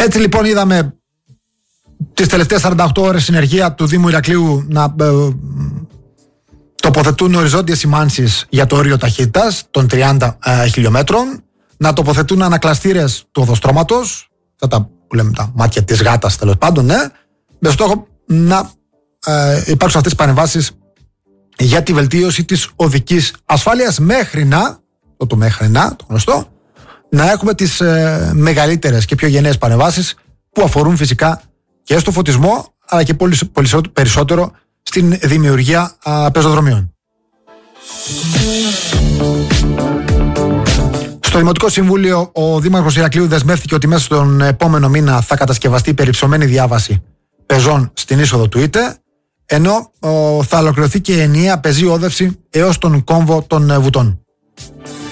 Έτσι λοιπόν είδαμε τις τελευταίες 48 ώρες συνεργεία του Δήμου Ηρακλείου να τοποθετούν οριζόντιες σημάνσεις για το όριο ταχύτητας των 30 χιλιόμετρων, να τοποθετούν ανακλαστήρες του οδοστρώματος, αυτά που λέμε τα μάτια της γάτας τέλος πάντων, ναι, με στόχο να υπάρξουν αυτές τις παρεμβάσεις για τη βελτίωση της οδικής ασφάλειας μέχρι να, το γνωστό, να έχουμε τις μεγαλύτερες και πιο γενναίες παρεμβάσεις που αφορούν φυσικά και στο φωτισμό αλλά και πολύ περισσότερο στην δημιουργία πεζοδρομίων. Στο Δημοτικό Συμβούλιο ο Δήμαρχος Ηρακλείου δεσμεύτηκε ότι μέσα στον επόμενο μήνα θα κατασκευαστεί περιψωμένη διάβαση πεζών στην είσοδο του ΙΤΕ, ενώ θα ολοκληρωθεί και ενιαία πεζή όδευση έως τον κόμβο των Βουτών.